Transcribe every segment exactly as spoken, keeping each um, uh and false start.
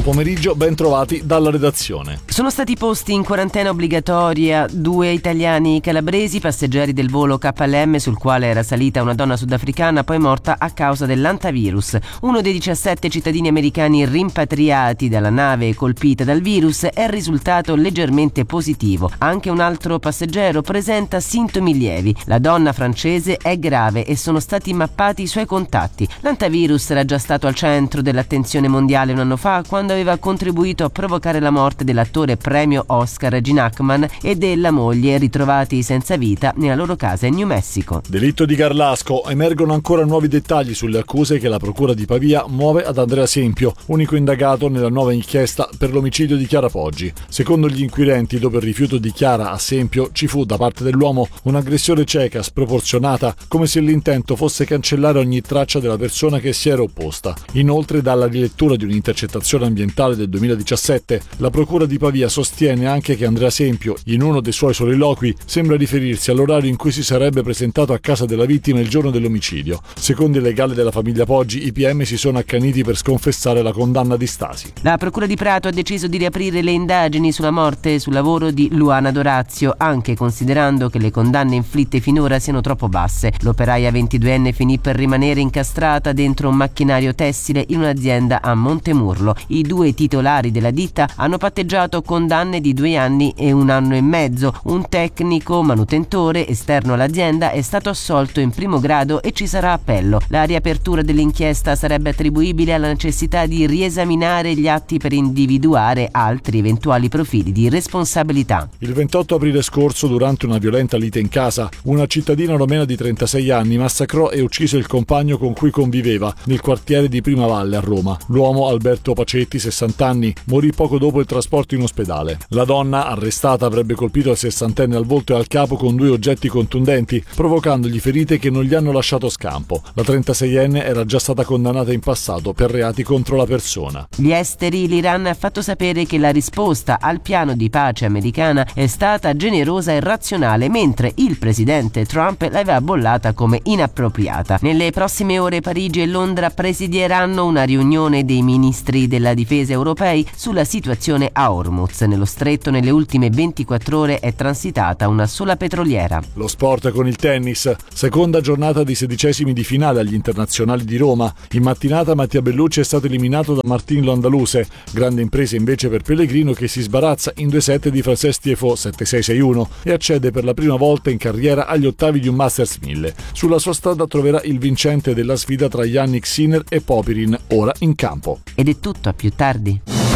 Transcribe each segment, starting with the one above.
Buon pomeriggio, ben trovati dalla redazione. Sono stati posti in quarantena obbligatoria due italiani calabresi, passeggeri del volo K L M sul quale era salita una donna sudafricana poi morta a causa dell'antavirus. Uno dei diciassette cittadini americani rimpatriati dalla nave colpita dal virus è risultato leggermente positivo. Anche un altro passeggero presenta sintomi lievi. La donna francese è grave e sono stati mappati i suoi contatti. L'antavirus era già stato al centro dell'attenzione mondiale un anno fa, quando aveva contribuito a provocare la morte dell'attore premio Oscar Gene Hackman e della moglie, ritrovati senza vita nella loro casa in New Mexico. Delitto di Garlasco. Emergono ancora nuovi dettagli sulle accuse che la procura di Pavia muove ad Andrea Sempio, unico indagato nella nuova inchiesta per l'omicidio di Chiara Poggi. Secondo gli inquirenti, dopo il rifiuto di Chiara a Sempio, ci fu da parte dell'uomo un'aggressione cieca, sproporzionata, come se l'intento fosse cancellare ogni traccia della persona che si era opposta. Inoltre, dalla rilettura di un'intercettazione ambientale del duemiladiciassette, la procura di Pavia sostiene anche che Andrea Sempio, in uno dei suoi soliloqui, sembra riferirsi all'orario in cui si sarebbe presentato a casa della vittima il giorno dell'omicidio. Secondo il legale della famiglia Poggi, i P M si sono accaniti per sconfessare la condanna di Stasi. La procura di Prato ha deciso di riaprire le indagini sulla morte sul lavoro di Luana Dorazio, anche considerando che le condanne inflitte finora siano troppo basse. L'operaia ventiduenne finì per rimanere incastrata dentro un macchinario tessile in un'azienda a Montemurlo. I due titolari della ditta hanno patteggiato condanne di due anni e un anno e mezzo. Un tecnico manutentore esterno all'azienda è stato assolto in primo grado e ci sarà appello. La riapertura dell'inchiesta sarebbe attribuibile alla necessità di riesaminare gli atti per individuare altri eventuali profili di responsabilità. Il ventotto aprile scorso, durante una violenta lite in casa, una cittadina romena di trentasei anni massacrò e uccise il compagno con cui conviveva nel quartiere di Primavalle a Roma. L'uomo, Alberto Pacetti, sessanta anni, morì poco dopo il trasporto in ospedale. La donna, arrestata, avrebbe colpito il sessantenne al volto e al capo con due oggetti contundenti, provocandogli ferite che non gli hanno lasciato scampo. La trentaseienne era già stata condannata in passato per reati contro la persona. Gli esteri, l'Iran ha fatto sapere che la risposta al piano di pace americana è stata generosa e razionale, mentre il presidente Trump l'aveva bollata come inappropriata. Nelle prossime ore Parigi e Londra presidieranno una riunione dei ministri della difesa europei sulla situazione a Hormuz. Nello stretto nelle ultime ventiquattro ore è transitata una sola petroliera. Lo sport con il tennis. Seconda giornata di sedicesimi di finale agli internazionali di Roma. In mattinata Mattia Bellucci è stato eliminato da Martin Landaluse. Grande impresa invece per Pellegrino, che si sbarazza in due set di Frances Tiafoe sette sei sei uno e accede per la prima volta in carriera agli ottavi di un Masters mille. Sulla sua strada troverà il vincente della sfida tra Yannick Sinner e Popirin, ora in campo. Ed è tutto, a più tardi.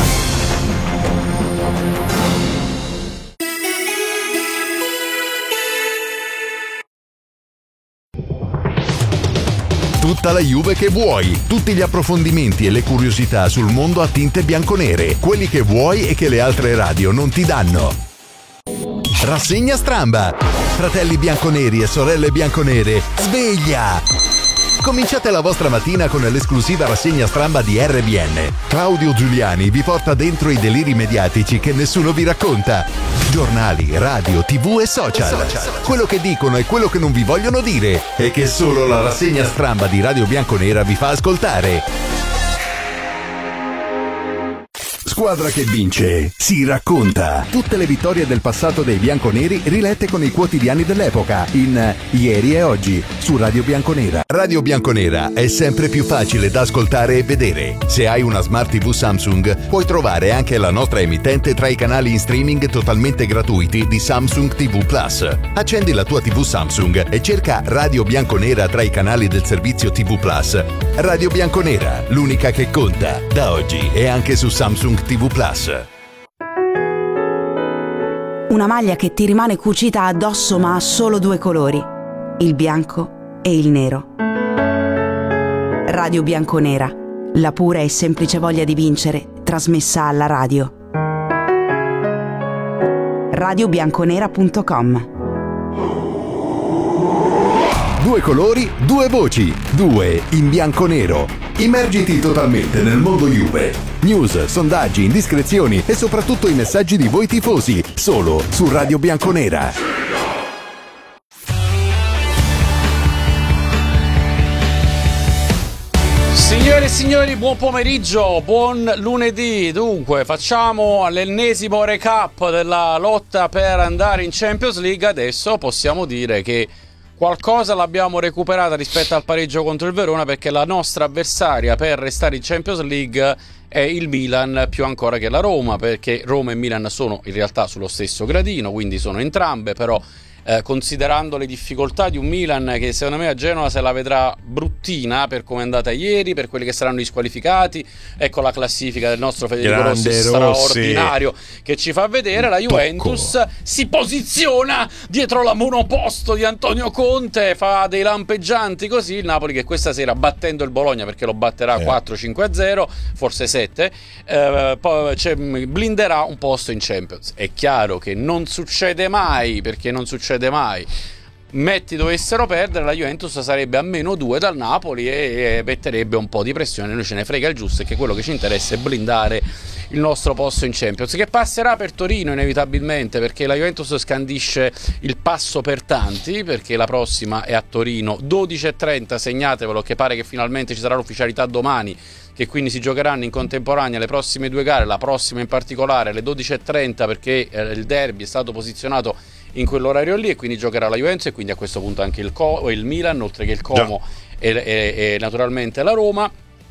Tutta la Juve che vuoi, tutti gli approfondimenti e le curiosità sul mondo a tinte bianconere, quelli che vuoi e che le altre radio non ti danno. Rassegna Stramba. Fratelli bianconeri e sorelle bianconere, sveglia! Cominciate la vostra mattina con l'esclusiva rassegna Stramba di R B N. Claudio Giuliani vi porta dentro i deliri mediatici che nessuno vi racconta. Giornali, radio, tv e social. Quello che dicono e quello che non vi vogliono dire e che solo la rassegna Stramba di Radio Bianconera vi fa ascoltare. Squadra che vince si racconta. Tutte le vittorie del passato dei bianconeri rilette con i quotidiani dell'epoca in Ieri e Oggi su Radio Bianconera. Radio Bianconera è sempre più facile da ascoltare e vedere. Se hai una Smart tivù Samsung puoi trovare anche la nostra emittente tra i canali in streaming totalmente gratuiti di Samsung tivù Plus. Accendi la tua tivù Samsung e cerca Radio Bianconera tra i canali del servizio tivù Plus. Radio Bianconera, l'unica che conta. Da oggi è anche su Samsung tivù Plus. Una maglia che ti rimane cucita addosso ma ha solo due colori, il bianco e il nero. Radio Bianconera, la pura e semplice voglia di vincere trasmessa alla radio. radio bianconera punto com. Due colori, due voci, due in bianco-nero. Immergiti totalmente nel mondo Juve. News, sondaggi, indiscrezioni e soprattutto i messaggi di voi tifosi, solo su Radio Bianconera. Signori Signore e signori, buon pomeriggio, buon lunedì. Dunque, facciamo l'ennesimo recap della lotta per andare in Champions League. Adesso possiamo dire che qualcosa l'abbiamo recuperata rispetto al pareggio contro il Verona, perché la nostra avversaria per restare in Champions League è il Milan, più ancora che la Roma, perché Roma e Milan sono in realtà sullo stesso gradino, quindi sono entrambe, però Eh, considerando le difficoltà di un Milan che secondo me a Genova se la vedrà bruttina per come è andata ieri, per quelli che saranno disqualificati. Ecco la classifica del nostro Federico Rossi, straordinario, che ci fa vedere la Juventus Tocco. Si posiziona dietro la monoposto di Antonio Conte, fa dei lampeggianti così. Il Napoli che questa sera, battendo il Bologna, perché lo batterà eh. quattro cinque a zero, forse sette, eh, poi cioè, blinderà un posto in Champions. È chiaro che non succede mai, perché non succede mai. Metti dovessero perdere, la Juventus sarebbe a meno due dal Napoli e metterebbe un po' di pressione. Noi ce ne frega il giusto, e che quello che ci interessa è blindare il nostro posto in Champions, che passerà per Torino inevitabilmente, perché la Juventus scandisce il passo per tanti, perché la prossima è a Torino dodici e trenta, segnatevelo, che pare che finalmente ci sarà l'ufficialità domani, che quindi si giocheranno in contemporanea le prossime due gare, la prossima in particolare alle dodici e trenta, perché eh, il derby è stato posizionato in quell'orario lì, e quindi giocherà la Juventus e quindi a questo punto anche il, Co- il Milan, oltre che il Como e, e, e naturalmente la Roma.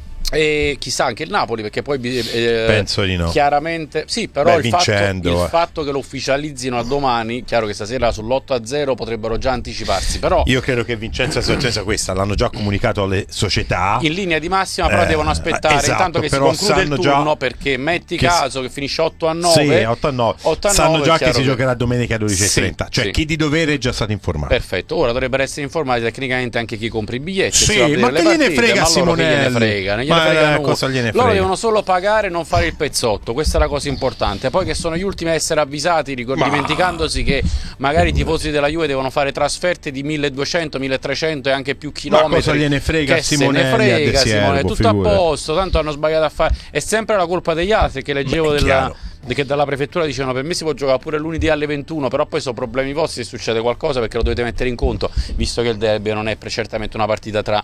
E chissà anche il Napoli, perché poi eh, penso di no, chiaramente sì, però Beh, il, fatto, vincendo, il eh. fatto che lo ufficializzino a domani, chiaro che stasera sull'otto a zero potrebbero già anticiparsi, però io credo che Vincenzo sia successa questa, l'hanno già comunicato alle società in linea di massima, però eh, devono aspettare esatto, intanto che si conclude il turno, già perché metti che caso che finisce otto a nove, sì, otto a nove, otto a nove sanno già che si che... giocherà domenica dodici e trenta, sì, cioè sì. Chi di dovere è già stato informato. Perfetto, ora dovrebbero essere informati tecnicamente anche chi compra i biglietti, sì, ma che gliene frega Simonelli, frega, gliene frega cosa gliene frega. Loro devono solo pagare e non fare il pezzotto, questa è la cosa importante. Poi che sono gli ultimi a essere avvisati, ricordi, ma... dimenticandosi che magari i tifosi della Juve devono fare trasferte di milleduecento milletrecento e anche più chilometri. Ma cosa gliene frega, che Simonelli, se ne frega Simone, è tutto figura. A posto, tanto hanno sbagliato a fare, è sempre la colpa degli altri, che leggevo della, che dalla prefettura dicevano per me si può giocare pure lunedì alle ventuno, però poi sono problemi vostri se succede qualcosa, perché lo dovete mettere in conto, visto che il derby non è certamente una partita tra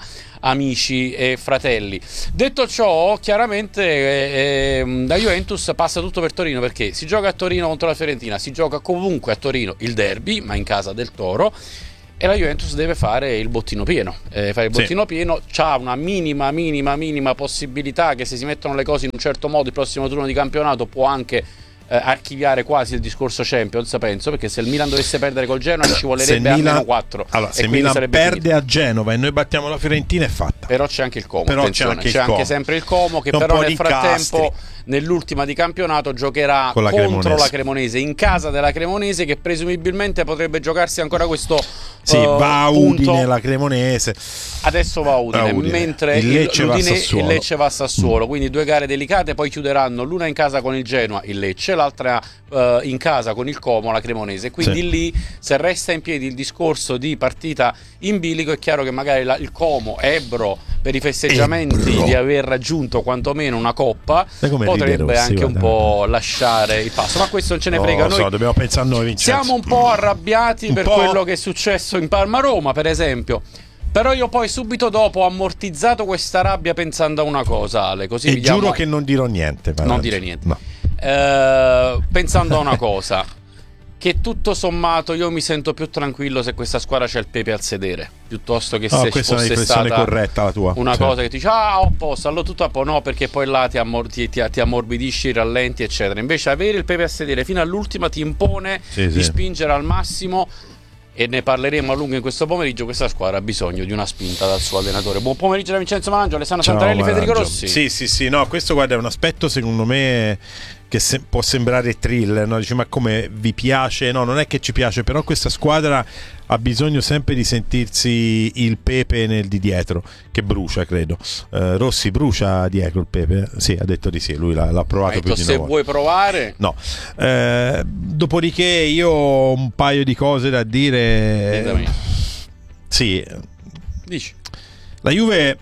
amici e fratelli. Detto ciò, chiaramente eh, eh, la Juventus passa tutto per Torino, perché si gioca a Torino contro la Fiorentina, si gioca comunque a Torino il derby, ma in casa del Toro, e la Juventus deve fare il bottino pieno, eh, fare il bottino sì. pieno, c'ha una minima minima minima possibilità che se si mettono le cose in un certo modo il prossimo turno di campionato può anche eh, archiviare quasi il discorso Champions, penso, perché se il Milan dovesse perdere col Genoa ci volerebbe almeno quattro. Allora, se il Milan perde finito. a Genova e noi battiamo la Fiorentina è fatta. Però c'è anche il Como, però c'è anche, c'è il Como. anche sempre il Como, che non però nel frattempo nell'ultima di campionato giocherà la contro Cremonese. la Cremonese, in casa della Cremonese, che presumibilmente potrebbe giocarsi ancora questo sì, uh, va a punto. Udine la Cremonese. Adesso va a Udine, a Udine. mentre il Lecce, il, va Udine, il Lecce va a Sassuolo, mm. quindi due gare delicate, poi chiuderanno l'una in casa con il Genoa, il Lecce, l'altra uh, in casa con il Como, la Cremonese, quindi sì. lì se resta in piedi il discorso di partita in bilico è chiaro che magari la, il Como, Ebro, per i festeggiamenti Ebro. di aver raggiunto quantomeno una coppa, potrebbe anche sì, un po' lasciare il passo, ma questo non ce ne no, frega. Noi so, dobbiamo pensare a noi, Vincenzo. Siamo un po' arrabbiati un per po'... quello che è successo in Parma-Roma, per esempio. Però io poi subito dopo ho ammortizzato questa rabbia pensando a una cosa, Ale, così e vediamo... giuro che non dirò niente. Non dire niente. No. Eh, pensando a una cosa, che tutto sommato io mi sento più tranquillo se questa squadra c'è il Pepe al sedere, piuttosto che no, se questa fosse è una stata corretta la tua. una sì. cosa che ti dice ah ho posto, allora tutto a po', no, perché poi là ti, ammor- ti, ti, ti ammorbidisci, rallenti eccetera. Invece avere il Pepe a sedere fino all'ultima ti impone sì, di sì. spingere al massimo, e ne parleremo a lungo in questo pomeriggio. Questa squadra ha bisogno di una spinta dal suo allenatore. Buon pomeriggio da Vincenzo Malangio, Alessandro Ciao, Santarelli, Malangio. Federico Rossi. Sì sì sì, no, questo guarda è un aspetto secondo me che se- può sembrare thriller, no? Dici ma come vi piace? No, non è che ci piace, però questa squadra ha bisogno sempre di sentirsi il Pepe nel di dietro, che brucia, credo. Uh, Rossi brucia dietro il Pepe? Sì, ha detto di sì, lui l'ha, l'ha provato detto, più di se una vuoi provare. No. Uh, dopodiché io ho un paio di cose da dire. Ditami. Sì. Dici. La Juve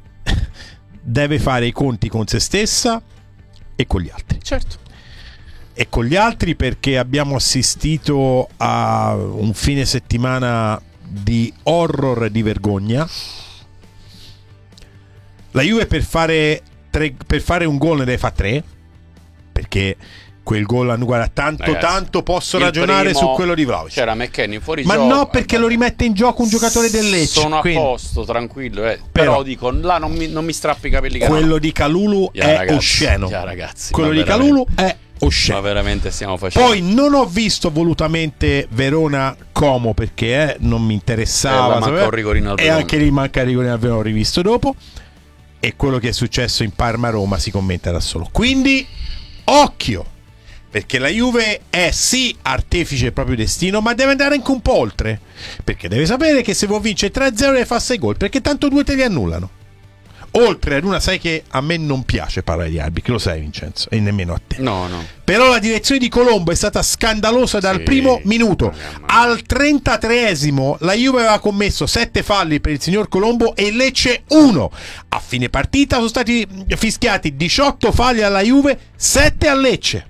deve fare i conti con se stessa e con gli altri. Certo. E con gli altri perché abbiamo assistito a un fine settimana di horror e di vergogna. La Juve per fare tre, per fare un gol ne deve fare tre, perché quel gol hanno guarda tanto Ragazzi, tanto posso ragionare su quello di Vlahovic. C'era McKennie fuori ma gioco, no, perché eh, lo rimette in gioco un giocatore del Lecce. Sono quindi. a posto, tranquillo, eh. però, però dico là non mi, non mi strappi i capelli. Quello no. di Kalulu yeah, è ragazzi, osceno. yeah, ragazzi, quello di Kalulu è osceno. Ma veramente stiamo facendo. Poi non ho visto volutamente Verona Como perché eh, non mi interessava. Eh, manca un rigorino al e anche lì manca il rigorino al Verona, ho rivisto dopo. E quello che è successo in Parma-Roma si commenta da solo. Quindi occhio, perché la Juve è sì artefice del proprio destino, ma deve andare anche un po' oltre, perché deve sapere che se vuol vincere tre a zero deve fare sei gol, perché tanto due te li annullano. Oltre ad una, sai che a me non piace parlare di arbitri, lo sai Vincenzo, e nemmeno a te. No, no. Però la direzione di Colombo è stata scandalosa dal sì, primo minuto. Al trentatreesimo la Juve aveva commesso sette falli per il signor Colombo e Lecce uno. A fine partita sono stati fischiati diciotto falli alla Juve, sette a Lecce.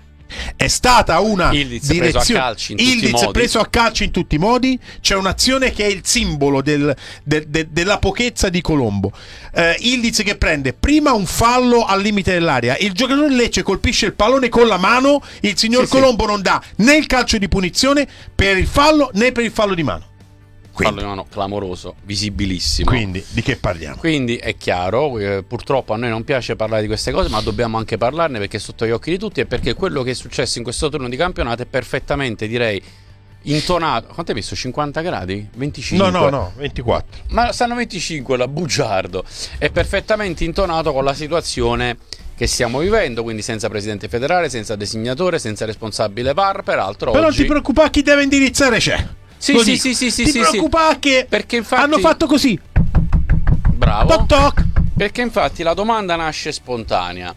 È stata una Ildiz direzione preso a calci in tutti Ildiz i modi. preso a calci in tutti i modi. C'è un'azione che è il simbolo del, del, del, della pochezza di Colombo. eh, Ildiz che prende prima un fallo al limite dell'area, il giocatore del Lecce colpisce il pallone con la mano, il signor sì, Colombo sì. non dà né il calcio di punizione per il fallo né per il fallo di mano. Quindi, fallo di mano clamoroso, visibilissimo. Quindi di che parliamo? Quindi è chiaro, eh, purtroppo a noi non piace parlare di queste cose, ma dobbiamo anche parlarne perché è sotto gli occhi di tutti e perché quello che è successo in questo turno di campionato è perfettamente, direi, intonato. Quanto hai messo? cinquanta gradi? venticinque? No, no, no, ventiquattro. Ma stanno venticinque, la bugiardo. È perfettamente intonato con la situazione che stiamo vivendo, quindi senza presidente federale, senza designatore, senza responsabile V A R, peraltro però oggi... non ti preoccupare, chi deve indirizzare c'è. Sì, sì, sì, sì, sì, ti sì, preoccupare sì. che perché infatti... hanno fatto così. Bravo. Toc toc. Perché infatti la domanda nasce spontanea.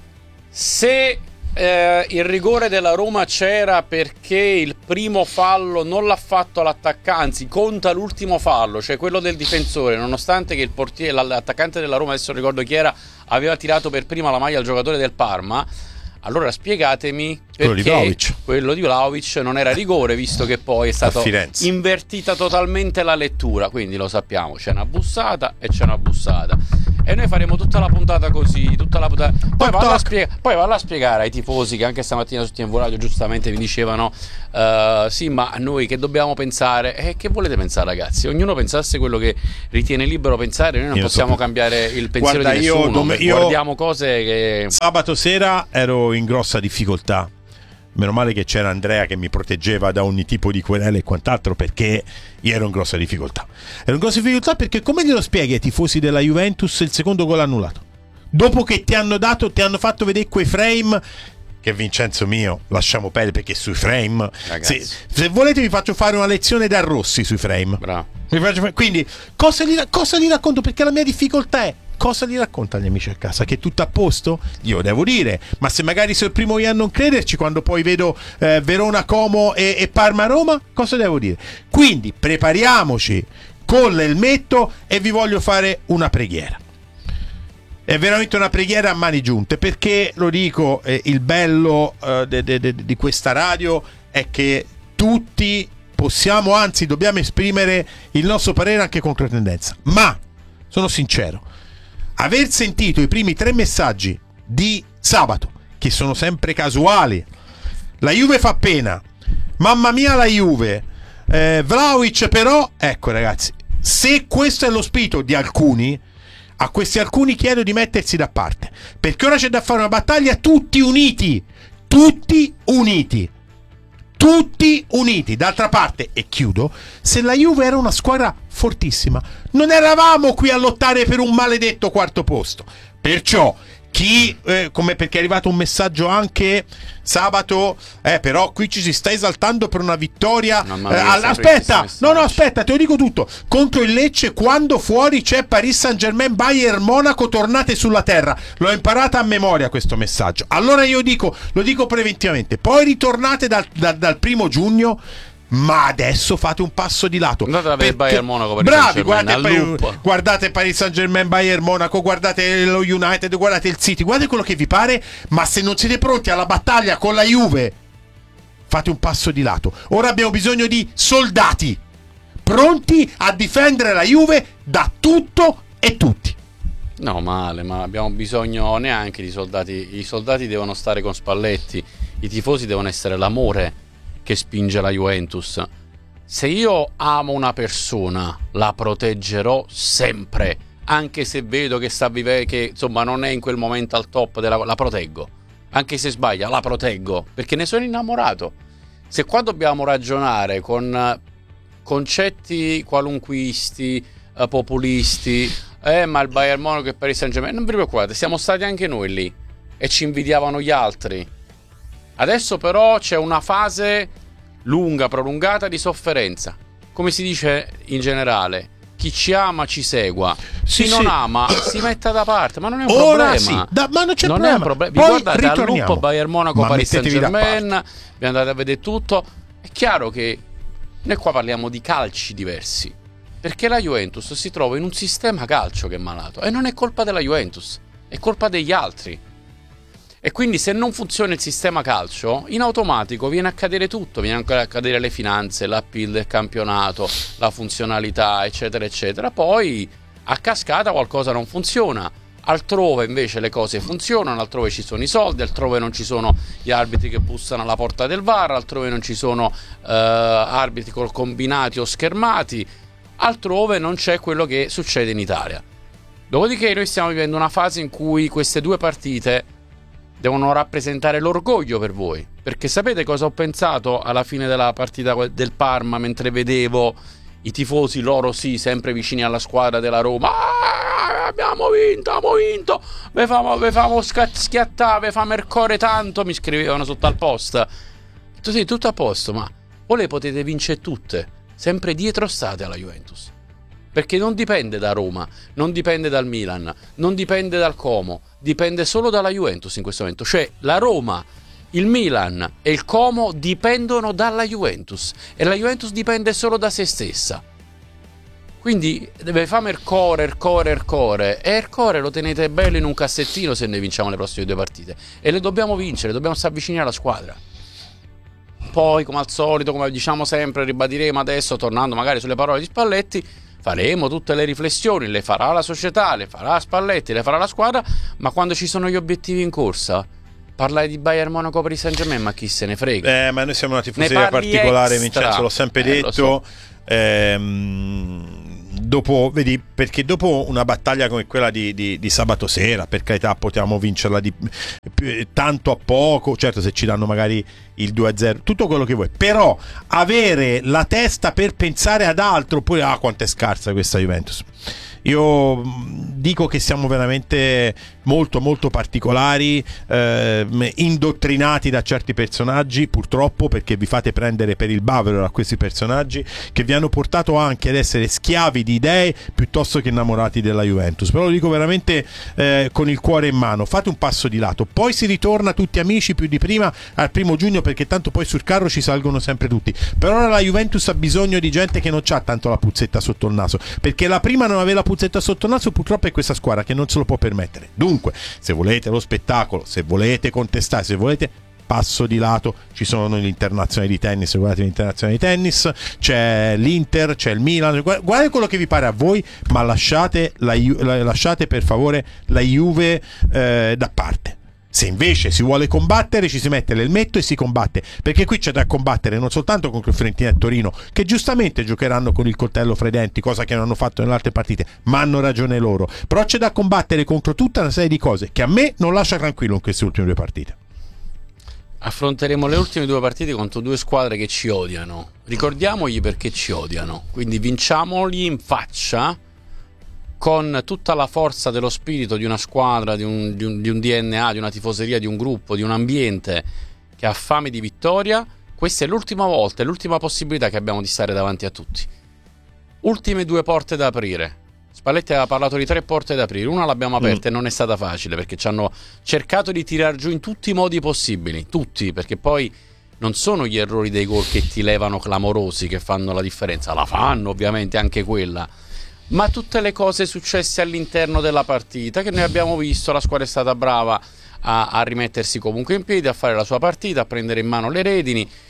Se eh, il rigore della Roma c'era perché il primo fallo non l'ha fatto l'attaccante, anzi conta l'ultimo fallo, cioè quello del difensore, nonostante che il portiere, l'attaccante della Roma, adesso non ricordo chi era, aveva tirato per prima la maglia al giocatore del Parma. Allora spiegatemi perché quello di Vlahovic, quello di Vlahovic non era rigore, visto che poi è stata invertita totalmente la lettura. Quindi lo sappiamo, c'è una bussata e c'è una bussata. E noi faremo tutta la puntata così, tutta la puntata. Poi valla a, spiega... Poi valla a spiegare ai tifosi che anche stamattina su T V Radio giustamente mi dicevano uh, sì, ma noi che dobbiamo pensare? E eh, che volete pensare, ragazzi? Ognuno pensasse quello che ritiene libero pensare. Noi non io possiamo so cambiare il pensiero Guarda, di nessuno. Io, dom- io guardiamo cose che... Sabato sera ero in grossa difficoltà. Meno male che c'era Andrea che mi proteggeva da ogni tipo di querela e quant'altro, perché io ero in grossa difficoltà. Ero in grossa difficoltà perché come glielo spieghi ai tifosi della Juventus il secondo gol annullato? Dopo che ti hanno dato, ti hanno fatto vedere quei frame che Vincenzo mio, lasciamo perdere perché sui frame se, se volete vi faccio fare una lezione da Rossi sui frame. Bravo. Mi faccio, quindi cosa gli, cosa gli racconto? Perché la mia difficoltà è: cosa gli racconta agli amici a casa? Che è tutto a posto? Io devo dire, ma se magari sono il primo io a non crederci quando poi vedo eh, Verona Como e, e Parma Roma, cosa devo dire? Quindi prepariamoci con l'elmetto e vi voglio fare una preghiera. È veramente una preghiera a mani giunte, perché lo dico, eh, il bello eh, de, de, de, di questa radio è che tutti possiamo, anzi dobbiamo esprimere il nostro parere anche con controtendenza. Ma sono sincero, aver sentito i primi tre messaggi di sabato, che sono sempre casuali: la Juve fa pena, mamma mia la Juve, eh, Vlahovic però, ecco ragazzi, se questo è lo spirito di alcuni, a questi alcuni chiedo di mettersi da parte, perché ora c'è da fare una battaglia tutti uniti, tutti uniti, tutti uniti. D'altra parte, e chiudo, se la Juve era una squadra fortissima, non eravamo qui a lottare per un maledetto quarto posto. Perciò chi eh, come perché è arrivato un messaggio anche sabato, eh però qui ci si sta esaltando per una vittoria, eh, aspetta, no no aspetta, te lo dico tutto, contro il Lecce, quando fuori c'è Paris Saint-Germain, Bayern Monaco, tornate sulla terra. L'ho imparata a memoria questo messaggio. Allora io dico, lo dico preventivamente, poi ritornate dal, dal, dal primo giugno, ma adesso fate un passo di lato. Andate a vedere Bayern Monaco, Paris bravi, guardate, guardate Paris Saint-Germain, Bayern Monaco, guardate lo United, guardate il City, guardate quello che vi pare, ma se non siete pronti alla battaglia con la Juve, fate un passo di lato. Ora abbiamo bisogno di soldati pronti a difendere la Juve da tutto e tutti. No, male, ma abbiamo bisogno neanche di soldati. I soldati devono stare con Spalletti, i tifosi devono essere l'amore che spinge la Juventus. Se io amo una persona, la proteggerò sempre, anche se vedo che sta vivendo, che insomma non è in quel momento al top della, la proteggo. Anche se sbaglia, la proteggo, perché ne sono innamorato. Se qua dobbiamo ragionare con concetti qualunquisti, eh, populisti, eh ma il Bayern Monaco e Paris Saint-Germain, non vi preoccupate, siamo stati anche noi lì e ci invidiavano gli altri. Adesso però c'è una fase lunga, prolungata di sofferenza. Come si dice in generale, chi ci ama ci segua, sì, chi non sì. ama si metta da parte, ma non è un Ora problema. sì, da, ma non c'è non problema. È un problema. Vi Poi guardate al ritorniamo. lupo Bayern Monaco, Ma Paris mettetevi da Saint-Germain, parte. vi andate a vedere tutto. È chiaro che noi qua parliamo di calci diversi, perché la Juventus si trova in un sistema calcio che è malato e non è colpa della Juventus, è colpa degli altri. E quindi se non funziona il sistema calcio, in automatico viene a cadere tutto, viene a cadere le finanze, l'appeal del campionato, la funzionalità, eccetera eccetera. Poi a cascata qualcosa non funziona, altrove invece le cose funzionano, altrove ci sono i soldi, altrove non ci sono gli arbitri che bussano alla porta del V A R, altrove non ci sono eh, arbitri col combinati o schermati, altrove non c'è quello che succede in Italia. Dopodiché noi stiamo vivendo una fase in cui queste due partite devono rappresentare l'orgoglio per voi, perché sapete cosa ho pensato alla fine della partita del Parma, mentre vedevo i tifosi, loro sì, sempre vicini alla squadra della Roma. Ah, abbiamo vinto, abbiamo vinto, ve famo, ve famo schiattare, ve famo il cuore tanto, mi scrivevano sotto al post. Ho detto sì, tutto a posto, ma o le potete vincere tutte, sempre dietro state alla Juventus, perché non dipende da Roma, non dipende dal Milan, non dipende dal Como, dipende solo dalla Juventus in questo momento. Cioè la Roma, il Milan e il Como dipendono dalla Juventus e la Juventus dipende solo da se stessa. Quindi deve fare il core, il core, il core, e il core lo tenete bello in un cassettino se ne vinciamo le prossime due partite, e le dobbiamo vincere, dobbiamo stare vicini alla squadra. Poi come al solito, come diciamo sempre, ribadiremo adesso, tornando magari sulle parole di Spalletti, faremo tutte le riflessioni, le farà la società, le farà Spalletti, le farà la squadra, ma quando ci sono gli obiettivi in corsa, parlare di Bayern Monaco per il Saint-Germain, ma chi se ne frega? Eh, ma noi siamo una tifoseria particolare, extra. Vincenzo, l'ho sempre eh, detto. Lo so. ehm, dopo, vedi, perché dopo una battaglia come quella di, di, di sabato sera, per carità, potevamo vincerla di, tanto a poco, certo se ci danno magari il due a zero, tutto quello che vuoi, però avere la testa per pensare ad altro, oppure ah quanto è scarsa questa Juventus. Io dico che siamo veramente molto molto particolari, eh, indottrinati da certi personaggi, purtroppo, perché vi fate prendere per il bavero da questi personaggi che vi hanno portato anche ad essere schiavi di idee piuttosto che innamorati della Juventus. Però lo dico veramente eh, con il cuore in mano, fate un passo di lato, poi si ritorna tutti amici più di prima al primo giugno, perché tanto poi sul carro ci salgono sempre tutti. Per ora la Juventus ha bisogno di gente che non c'ha tanto la puzzetta sotto il naso, perché la prima non aveva la puzzetta sotto il naso purtroppo è questa squadra che non se lo può permettere. Dunque, se volete lo spettacolo, se volete contestare, se volete, passo di lato, ci sono le internazionali di tennis, guardate l'internazionale di tennis, c'è l'Inter, c'è il Milan, guardate quello che vi pare a voi, ma lasciate, la, lasciate per favore la Juve eh, da parte. Se invece si vuole combattere, ci si mette l'elmetto e si combatte, perché qui c'è da combattere non soltanto contro il Fiorentina e Torino, che giustamente giocheranno con il coltello fra i denti, cosa che non hanno fatto nelle altre partite, ma hanno ragione loro, però c'è da combattere contro tutta una serie di cose che a me non lascia tranquillo in queste ultime due partite. Affronteremo le ultime due partite contro due squadre che ci odiano, ricordiamogli perché ci odiano, quindi vinciamoli in faccia con tutta la forza dello spirito di una squadra, di un, di, un, di un D N A, di una tifoseria, di un gruppo, di un ambiente che ha fame di vittoria. Questa è l'ultima volta, è l'ultima possibilità che abbiamo di stare davanti a tutti. Ultime due porte da aprire. Spalletti aveva parlato di tre porte da aprire, una l'abbiamo aperta mm. e non è stata facile, perché ci hanno cercato di tirar giù in tutti i modi possibili, tutti, perché poi non sono gli errori dei gol che ti levano clamorosi che fanno la differenza, la fanno ovviamente anche quella, ma tutte le cose successe all'interno della partita che noi abbiamo visto. La squadra è stata brava a, a rimettersi comunque in piedi, a fare la sua partita, a prendere in mano le redini.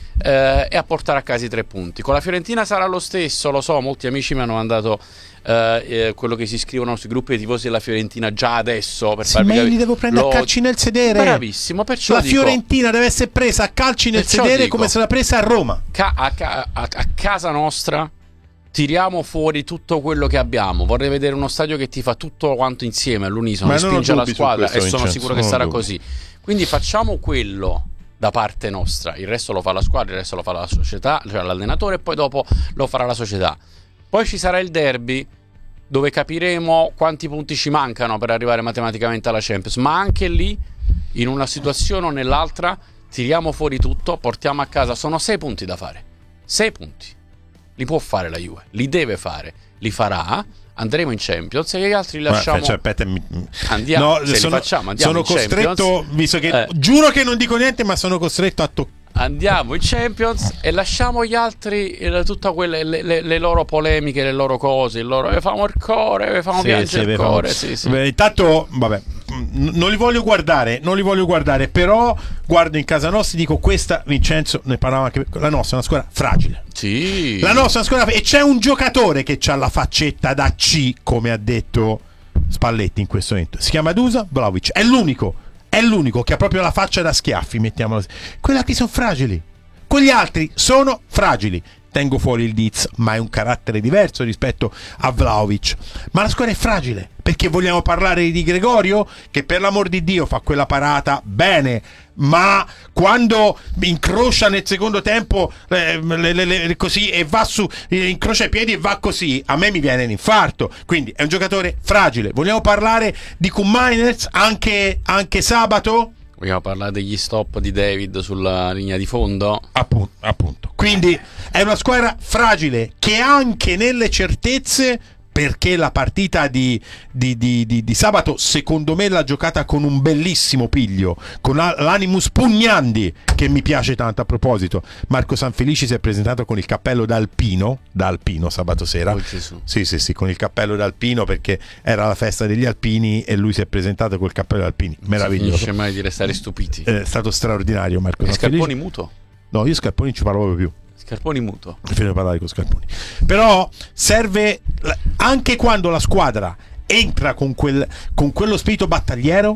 eh, e a portare a casa i tre punti. Con la Fiorentina sarà lo stesso, lo so, molti amici mi hanno mandato eh, eh, quello che si scrivono sui gruppi dei tifosi della Fiorentina già adesso per sì, farvi ma io capire. li devo prendere Lo... a calci nel sedere. Bravissimo, perciò la dico, Fiorentina deve essere presa a calci nel sedere dico, come se l'ha presa a Roma. Ca- a, ca- a, a casa nostra tiriamo fuori tutto quello che abbiamo. Vorrei vedere uno stadio che ti fa tutto quanto insieme all'unisono, che spinge la squadra, questo, e sono Vincenzo, sicuro che sarà dubbi. Così. Quindi facciamo quello da parte nostra, il resto lo fa la squadra, il resto lo fa la società, cioè l'allenatore, e poi dopo lo farà la società. Poi ci sarà il derby, dove capiremo quanti punti ci mancano per arrivare matematicamente alla Champions, ma anche lì, in una situazione o nell'altra, tiriamo fuori tutto, portiamo a casa. Sono sei punti da fare, sei punti li può fare la Juve, li deve fare, li farà. Andremo in Champions e gli altri li lasciamo. Cioè, aspetta, mi... Andiamo, no, se sono, li facciamo, andiamo sono in costretto, Champions. Visto che eh. giuro che non dico niente, ma sono costretto a toccare. Andiamo in Champions e lasciamo gli altri eh, tutte quelle le, le, le loro polemiche, le loro cose, il loro e famo il cuore, e famo sì, piangere sì, il cuore. Sì, sì. Beh, intanto, vabbè, non li voglio guardare, non li voglio guardare, però guardo in casa nostra e dico: questa, Vincenzo, ne parlava anche, la nostra è una squadra fragile. Sì. La nostra è una squadra, e c'è un giocatore che ha la faccetta da C, come ha detto Spalletti in questo momento. Si chiama Dusan Vlahovic, è l'unico. È l'unico che ha proprio la faccia da schiaffi, mettiamola così. Quelli altri sono fragili. Quegli altri sono fragili. Tengo fuori il Diz, ma è un carattere diverso rispetto a Vlahovic. Ma la squadra è fragile. Perché vogliamo parlare di Gregorio, che per l'amor di Dio fa quella parata bene, ma quando incrocia nel secondo tempo eh, le, le, le, così e va su, incrocia i piedi e va così, a me mi viene l'infarto. Quindi è un giocatore fragile. Vogliamo parlare di Koopmeiners anche, anche sabato? Vogliamo parlare degli stop di David sulla linea di fondo? Appunto, appunto. Quindi è una squadra fragile che anche nelle certezze, perché la partita di, di, di, di, di sabato secondo me l'ha giocata con un bellissimo piglio, con l'animus pugnandi, che mi piace tanto. A proposito, Marco Sanfelici si è presentato con il cappello da alpino, da alpino sabato sera. Oh, sì sì sì, con il cappello da alpino, perché era la festa degli alpini e lui si è presentato col cappello da alpini. Meraviglioso. Non finisce mai di restare stupiti. È stato straordinario Marco e Sanfelici. Scarponi muto? No, io Scarponi ci parlo proprio più. Scarponi muto. Fino a parlare con Scarponi. Però serve, anche quando la squadra entra con, quel, con quello spirito battagliero,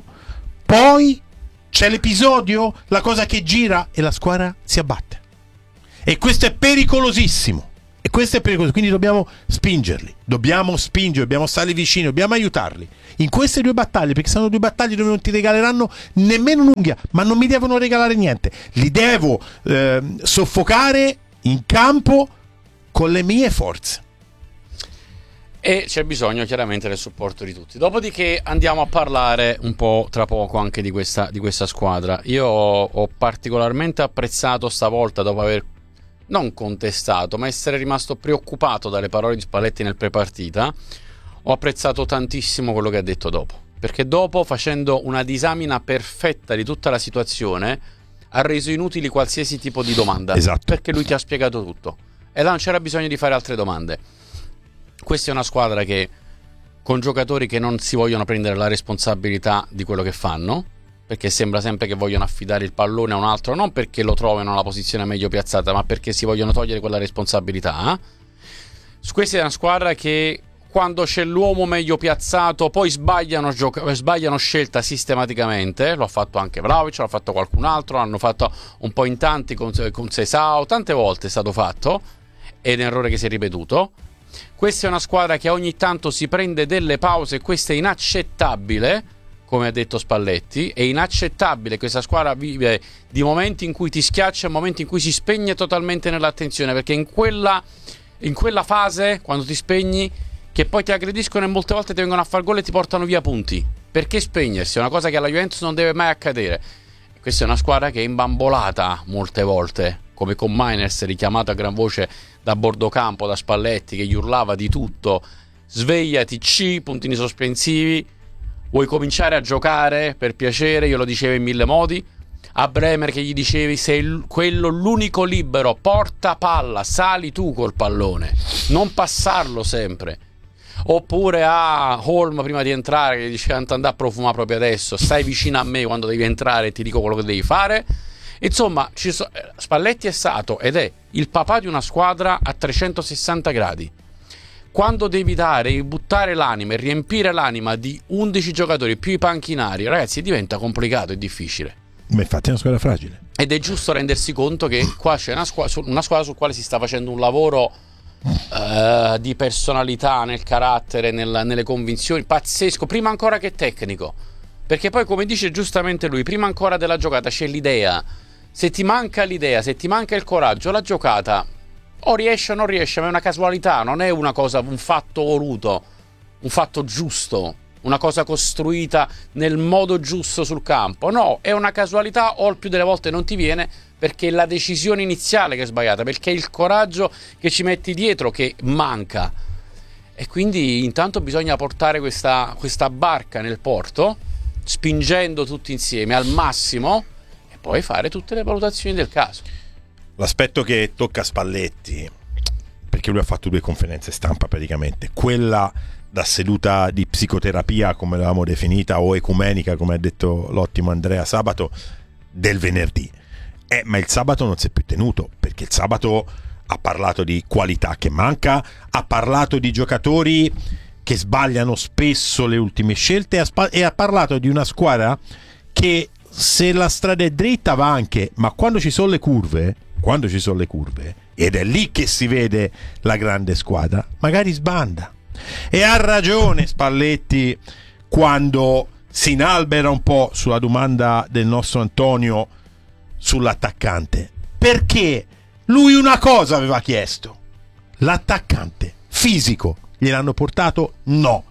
poi c'è l'episodio, la cosa che gira e la squadra si abbatte. E questo è pericolosissimo. E questo è pericoloso. Quindi dobbiamo spingerli. Dobbiamo spingere, dobbiamo stare vicini, dobbiamo aiutarli in queste due battaglie, perché sono due battaglie dove non ti regaleranno nemmeno un'unghia, ma non mi devono regalare niente. Li devo eh, soffocare in campo con le mie forze. E c'è bisogno chiaramente del supporto di tutti. Dopodiché andiamo a parlare un po' tra poco anche di questa, di questa squadra. Io ho, ho particolarmente apprezzato stavolta, dopo aver non contestato, ma essere rimasto preoccupato dalle parole di Spalletti nel prepartita, ho apprezzato tantissimo quello che ha detto dopo. Perché dopo, facendo una disamina perfetta di tutta la situazione, ha reso inutili qualsiasi tipo di domanda. Esatto. Perché lui ti ha spiegato tutto e là non c'era bisogno di fare altre domande. Questa è una squadra che, con giocatori che non si vogliono prendere la responsabilità di quello che fanno, perché sembra sempre che vogliono affidare il pallone a un altro, non perché lo trovano nella posizione meglio piazzata, ma perché si vogliono togliere quella responsabilità. Questa è una squadra che, quando c'è l'uomo meglio piazzato, poi sbagliano, gioca- sbagliano scelta sistematicamente. Lo ha fatto anche Vlahovic, l'ha fatto qualcun altro, l'hanno fatto un po' in tanti con, con Seisao, tante volte è stato fatto, è un errore che si è ripetuto. Questa è una squadra che ogni tanto si prende delle pause, questo è inaccettabile, come ha detto Spalletti. È inaccettabile, questa squadra vive di momenti in cui ti schiaccia e momenti in cui si spegne totalmente nell'attenzione, perché in quella, in quella fase, quando ti spegni, che poi ti aggrediscono e molte volte ti vengono a far gol e ti portano via punti. Perché spegnersi? È una cosa che alla Juventus non deve mai accadere. Questa è una squadra che è imbambolata molte volte, come con Koopmeiners, richiamato a gran voce da bordo campo, da Spalletti, che gli urlava di tutto: svegliati, C, puntini sospensivi, vuoi cominciare a giocare per piacere? Io lo dicevo in mille modi. A Bremer che gli dicevi: sei l- quello l'unico libero, porta palla, sali tu col pallone, non passarlo sempre. Oppure a Holm prima di entrare che gli diceva: andà a profumare proprio adesso, stai vicino a me quando devi entrare e ti dico quello che devi fare. Insomma, ci so, Spalletti è stato ed è il papà di una squadra a trecentosessanta gradi. Quando devi dare, buttare l'anima e riempire l'anima di undici giocatori più i panchinari, ragazzi, diventa complicato e difficile. Ma infatti è una squadra fragile. Ed è giusto rendersi conto che qua c'è una squadra, una squadra sul quale si sta facendo un lavoro uh, di personalità, nel carattere, nel, nelle convinzioni, pazzesco, prima ancora che tecnico. Perché poi, come dice giustamente lui, prima ancora della giocata c'è l'idea. Se ti manca l'idea, se ti manca il coraggio, la giocata o riesce o non riesce, ma è una casualità, non è una cosa, un fatto voluto, un fatto giusto, una cosa costruita nel modo giusto sul campo. No, è una casualità, o il più delle volte non ti viene perché è la decisione iniziale che è sbagliata, perché è il coraggio che ci metti dietro che manca. E quindi intanto bisogna portare questa, questa barca nel porto, spingendo tutti insieme al massimo, e poi fare tutte le valutazioni del caso. L'aspetto che tocca Spalletti, perché lui ha fatto due conferenze stampa praticamente, quella da seduta di psicoterapia come l'avevamo definita, o ecumenica come ha detto l'ottimo Andrea sabato, del venerdì, eh, ma il sabato non si è più tenuto, perché il sabato ha parlato di qualità che manca, ha parlato di giocatori che sbagliano spesso le ultime scelte, e ha, spa- e ha parlato di una squadra che, se la strada è dritta, va anche, ma quando ci sono le curve quando ci sono le curve, ed è lì che si vede la grande squadra, magari sbanda. E ha ragione Spalletti quando si inalbera un po' sulla domanda del nostro Antonio sull'attaccante, perché lui una cosa aveva chiesto: l'attaccante fisico. Gliel'hanno portato? No.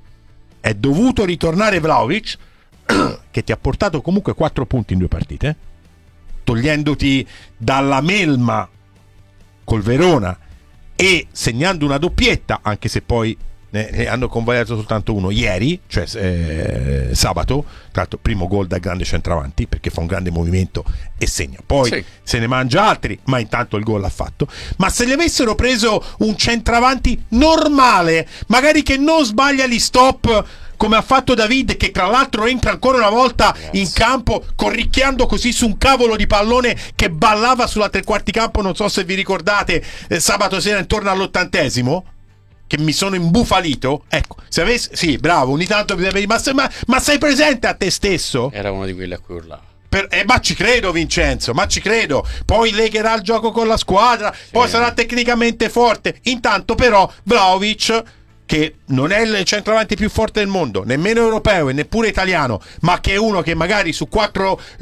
È dovuto ritornare Vlahovic, che ti ha portato comunque quattro punti in due partite, togliendoti dalla melma col Verona e segnando una doppietta, anche se poi ne, ne hanno convalidato soltanto uno ieri, cioè eh, sabato. Tra l'altro primo gol da grande centravanti, perché fa un grande movimento e segna, poi sì, se ne mangia altri, ma intanto il gol l'ha fatto. Ma se gli avessero preso un centravanti normale, magari che non sbaglia gli stop come ha fatto David, che tra l'altro entra ancora una volta yes. in campo corricchiando così su un cavolo di pallone che ballava sulla tre quarti campo, non so se vi ricordate, eh, sabato sera intorno all'ottantesimo, che mi sono imbufalito. Ecco, se avessi, sì, bravo, ogni tanto mi devi, ma, ma, ma sei presente a te stesso? Era uno di quelli a cui urlava. Per, eh, ma ci credo Vincenzo, ma ci credo. Poi legherà il gioco con la squadra, sì, poi sarà tecnicamente forte. Intanto però Vlahovic, che non è il centravanti più forte del mondo, nemmeno europeo e neppure italiano, ma che è uno che magari su quattro